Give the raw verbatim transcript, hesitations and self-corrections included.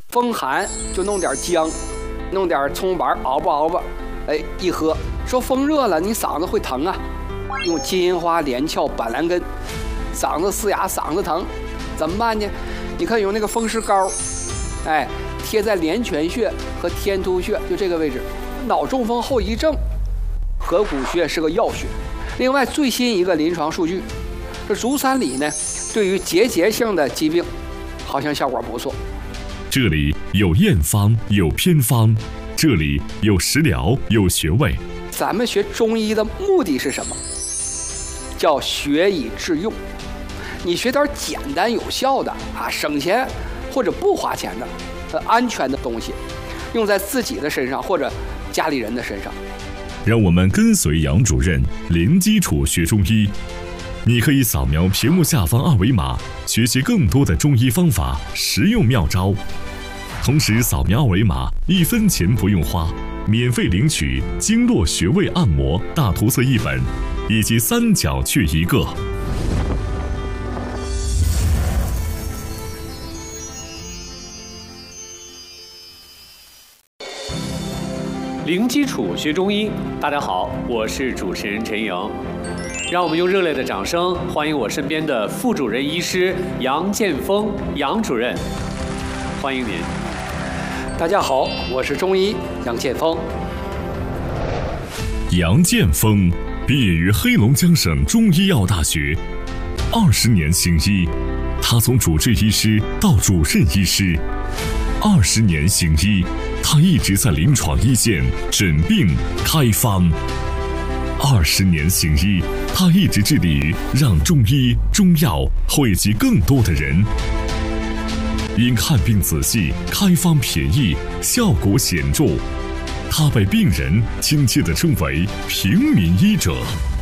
风寒就弄点姜，弄点葱丸熬吧熬吧，哎，一喝。说风热了，你嗓子会疼啊，用金银花、连翘、板蓝根，嗓子嘶哑，嗓子疼，怎么办呢？你看有那个风湿膏，哎，贴在连泉穴和天突穴，就这个位置。脑中风后遗症，合谷穴是个要穴。另外最新一个临床数据，这足三里呢，对于结节性的疾病，好像效果不错。 这里有验方，有偏方，这里有食疗，有穴位。 咱们学中医的目的是什么？叫学以致用。你学点简单有效的啊，省钱或者不花钱的、呃安全的东西，用在自己的身上或者家里人的身上。 让我们跟随杨主任零基础学中医。你可以扫描屏幕下方二维码，学习更多的中医方法、实用妙招。同时扫描二维码，一分钱不用花，免费领取经络穴位按摩大图册一本，以及三角穴一个。 零基础学中医，大家好，我是主持人陈莹。让我们用热烈的掌声欢迎我身边的副主任医师杨建峰杨主任，欢迎您。 大家好，我是中医杨建峰。 杨建峰毕业于黑龙江省中医药大学，二十年行医，他从主治医师到主任医师，二十年行医，他一直在临床一线诊病开方。二十年行医，他一直致力于让中医中药惠及更多的人。因看病仔细、开方便宜、效果显著，他被病人亲切地称为平民医者。